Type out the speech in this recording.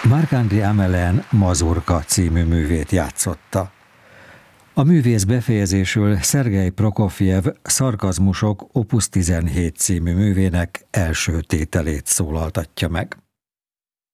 Marc-André Hamelin Mazurka című művét játszotta. A művész befejezésül Szergej Prokofjev Szarkazmusok Opus 17 című művének első tételét szólaltatja meg.